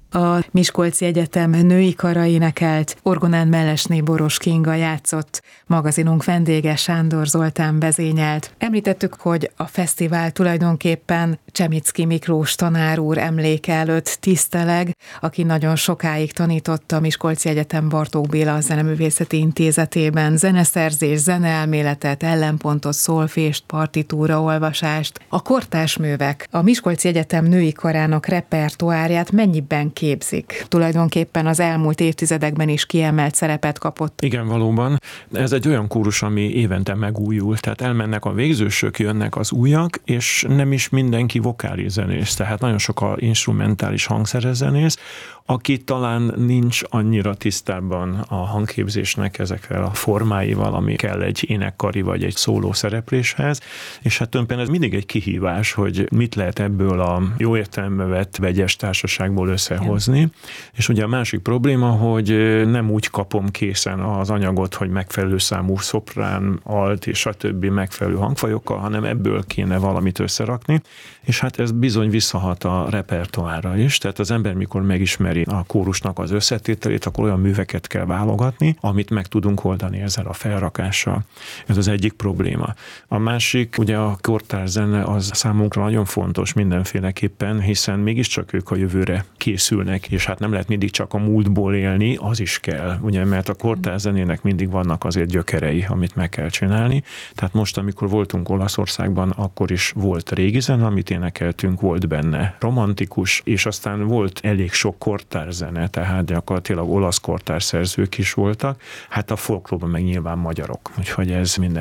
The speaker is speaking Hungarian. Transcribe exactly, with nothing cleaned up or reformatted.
A Miskolci Egyetem női kara énekelt, orgonán Mellesné Boros Kinga játszott, magazinunk vendége Sándor Zoltán vezényelt. Említettük, hogy a fesztivál tulajdonképpen Csemicki Miklós tanár úr emléke előtt tiszteleg, aki nagyon sokáig tanította a Miskolci Egyetem Bartók Béla Zeneművészeti Intézetében zeneszerzés, zeneelméletet, ellenpontot, szolfést, partitúraolvasást. A kortárs művek, a Miskolci Egyetem női karának repertoárját mennyiben képzik? Tulajdonképpen az elmúlt évtizedekben is kiemelt szerepet kapott. Igen, valóban. Ez egy olyan kórus, ami évente megújul, tehát elmennek a végzősök, jönnek az újak, és nem is mindenki vokális zenész, tehát nagyon sok a instrumentális hangszeres zenész, aki talán nincs annyira tisztában a hangképzésnek ezekkel a formáival, ami kell egy énekkari vagy egy szóló szerepléshez, és hát tulajdonképpen ez mindig egy kihívás, hogy mit lehet ebből a jó értelembe vett vegyes társaságból összehozni. Ja. És ugye a másik probléma, hogy nem úgy kapom készen az anyagot, hogy megfelelő számú szoprán, alt és a többi megfelelő hangfajokkal, hanem ebből kéne valamit összerakni, és hát ez bizony visszahat a repertoárra is, tehát az ember mikor megismeri a kórusnak az összetételét, akkor olyan műveket kell válogatni, amit meg tudunk oldani ezzel a felrakással. Ez az egyik probléma. A másik, ugye a kortárs zene az számunkra nagyon fontos mindenféleképpen, hiszen mégiscsak ők a jövőre készülnek, és hát nem lehet mindig csak a múltból élni, az is kell, ugye, mert a kortárs zenének mindig vannak azért gyökerei, amit meg kell csinálni. Tehát most, amikor voltunk Olaszországban, akkor is volt régi zene, amit énekeltünk, volt benne romantikus, és aztán volt elég sok kortárszene, tehát gyakorlatilag olasz kortárs szerzők is voltak, hát a folklórban meg nyilván magyarok, úgyhogy ez minden